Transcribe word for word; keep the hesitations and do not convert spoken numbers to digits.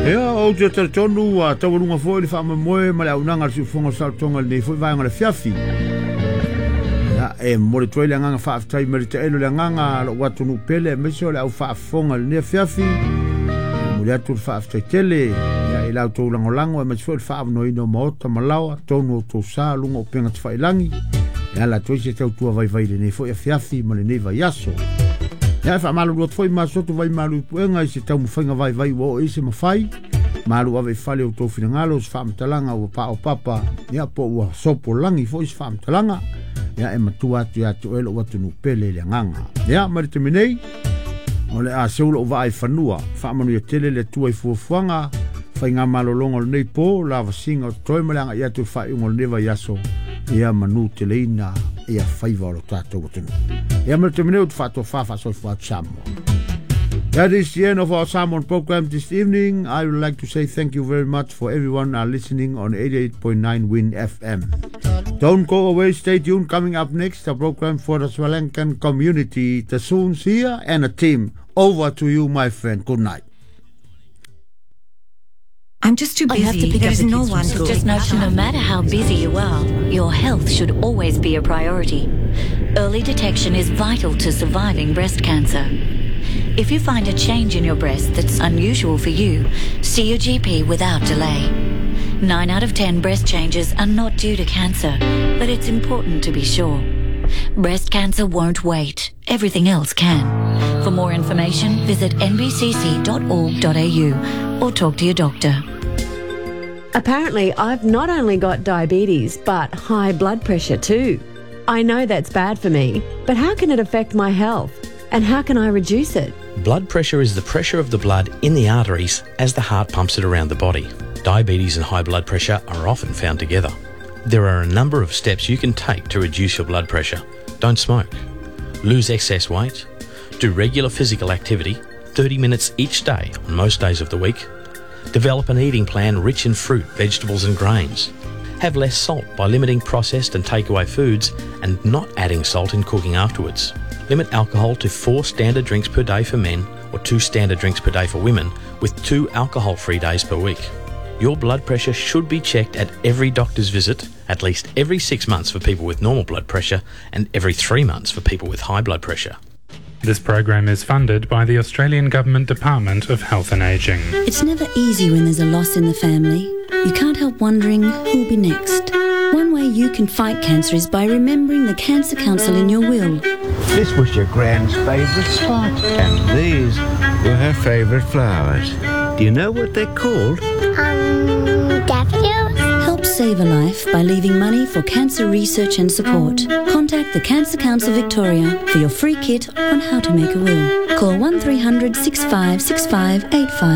Ea o te taratonu a tawarunga fo le wha moe ma le aunanga si ufonga saltonga le fo vaenga le fiafi. Ea e mole toi le nganga wha aftai meri te eno le nganga lo watu nu pele me so le au wha afonga le nea fiafi. Mole atu le wha aftai tele. Ea e lau tau lango lango e matifo le wha avno ino maota malawa tonu o tau sa lunga o penga te whailangi. Ea la toi se tau tua vai vai le ne fo e fiafi ma le ne vai yaso. Ea wha malu ruat foi masotu vai malu puenga i se tau mwhainga vai vai wo e se mawhai. Malu ave fale o tau finangalo se wha mtalanga ua pa o papa. Ea po ua sopo langi foi se wha mtalanga. Ea e matua atu ya tu elo watu nupele le nganga. Ea marite minei. O le a seula o vai whanua. Wha manu ya tele le tua i fuafuanga. Whainga malolonga le nei po. Lava singa o toi malanga i atu wha ingo le neva yaso. Ea manu tele ina. Ea whaiva o lo tātou watunu. Ea marite minei o tu whato whafa soi whaatu Samoa. That is the end of our Salmon program this evening. I would like to say thank you very much for everyone are listening on eighty-eight point nine Win F M. Don't go away, stay tuned. Coming up next, a program for the Sri Lankan community. The Soons here and a team. Over to you, my friend. Good night. I'm just too busy. I have to pick there up is the no kids from one. school. Just note, no matter how busy you are, your health should always be a priority. Early detection is vital to surviving breast cancer. If you find a change in your breast that's unusual for you, see your G P without delay. Nine out of ten breast changes are not due to cancer, but it's important to be sure. Breast cancer won't wait. Everything else can. For more information, visit n b c c dot org dot a u or talk to your doctor. Apparently, I've not only got diabetes, but high blood pressure too. I know that's bad for me, but how can it affect my health? And how can I reduce it? Blood pressure is the pressure of the blood in the arteries as the heart pumps it around the body. Diabetes and high blood pressure are often found together. There are a number of steps you can take to reduce your blood pressure. Don't smoke. Lose excess weight. Do regular physical activity, thirty minutes each day on most days of the week. Develop an eating plan rich in fruit, vegetables and grains. Have less salt by limiting processed and takeaway foods and not adding salt in cooking afterwards. Limit alcohol to four standard drinks per day for men or two standard drinks per day for women, with two alcohol-free days per week. Your blood pressure should be checked at every doctor's visit, at least every six months for people with normal blood pressure and every three months for people with high blood pressure. This program is funded by the Australian Government Department of Health and Ageing. It's never easy when there's a loss in the family. You can't help wondering who'll be next. One way you can fight cancer is by remembering the Cancer Council in your will. This was your grand's favourite spot, and these were her favourite flowers. Do you know what they're called? Um, daffodils? Help save a life by leaving money for cancer research and support. Contact the Cancer Council Victoria for your free kit on how to make a will. Call one three hundred six five six five eight five.